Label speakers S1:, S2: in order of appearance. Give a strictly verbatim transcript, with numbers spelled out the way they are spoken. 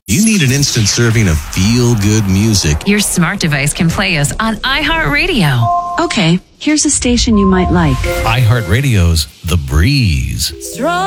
S1: You need an instant serving of feel-good music.
S2: Your smart device can play us on iHeartRadio.
S3: Okay, here's a station you might like.
S1: iHeartRadio's The Breeze.
S4: Strong.